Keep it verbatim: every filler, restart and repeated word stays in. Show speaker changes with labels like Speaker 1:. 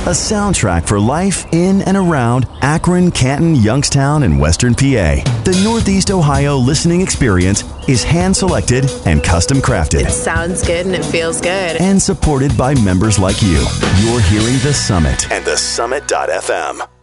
Speaker 1: a soundtrack for life in and around Akron, Canton, Youngstown, and Western P A. The Northeast Ohio listening experience is hand-selected and custom-crafted.
Speaker 2: It sounds good and it feels good.
Speaker 1: And supported by members like you. You're hearing The Summit and the summit dot f m.